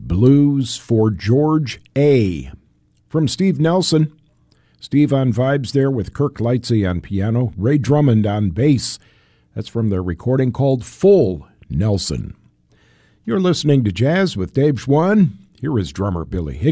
Blues for George A. From Steve Nelson. Steve on vibes there with Kirk Lightsey on piano, Ray Drummond on bass. That's from their recording called Full Nelson. You're listening to Jazz with Dave Schwann. Here is drummer Billy Higgins.